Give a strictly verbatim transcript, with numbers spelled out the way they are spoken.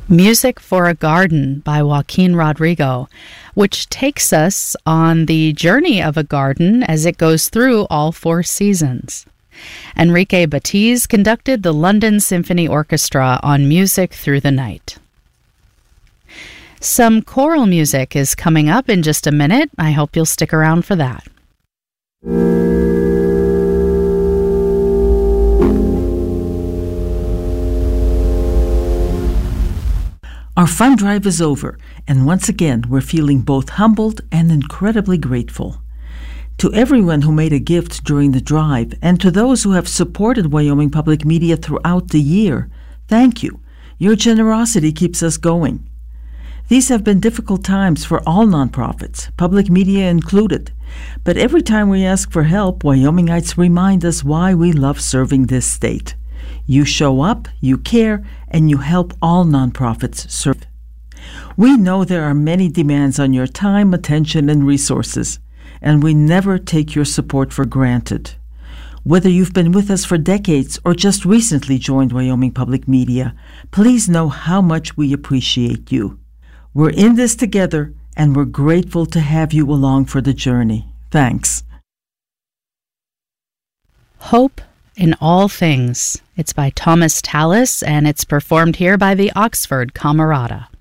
Music for a Garden by Joaquin Rodrigo, which takes us on the journey of a garden as it goes through all four seasons. Enrique Batiz conducted the London Symphony Orchestra on Music Through the Night. Some choral music is coming up in just a minute. I hope you'll stick around for that. Our fund drive is over, and once again, we're feeling both humbled and incredibly grateful. To everyone who made a gift during the drive, and to those who have supported Wyoming Public Media throughout the year, thank you. Your generosity keeps us going. These have been difficult times for all nonprofits, public media included. But every time we ask for help, Wyomingites remind us why we love serving this state. You show up, you care, and you help all nonprofits serve. We know there are many demands on your time, attention, and resources, and we never take your support for granted. Whether you've been with us for decades or just recently joined Wyoming Public Media, please know how much we appreciate you. We're in this together, and we're grateful to have you along for the journey. Thanks. Hope in All Things. It's by Thomas Tallis, and it's performed here by the Oxford Camerata.